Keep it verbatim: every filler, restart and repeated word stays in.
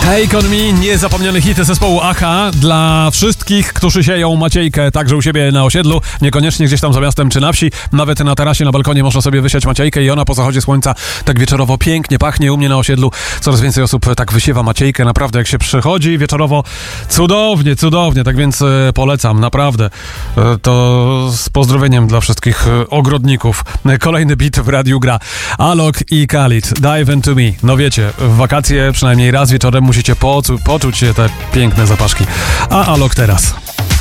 Take on Me, niezapomniany hit zespołu Aha dla wszystkich, którzy sieją maciejkę także u siebie na osiedlu, niekoniecznie gdzieś tam za miastem czy na wsi, nawet na tarasie, na balkonie można sobie wysiać maciejkę i ona po zachodzie słońca tak wieczorowo pięknie pachnie. U mnie na osiedlu coraz więcej osób tak wysiewa maciejkę, naprawdę jak się przychodzi wieczorowo, cudownie, cudownie, tak więc e, polecam, naprawdę. E, to z pozdrowieniem dla wszystkich e, ogrodników. E, kolejny beat w radiu gra. Alok i Khalid, Dive Into Me. No wiecie, w wakacje przynajmniej raz wieczorem musicie pocu- poczuć te piękne zapaszki. A Alok teraz.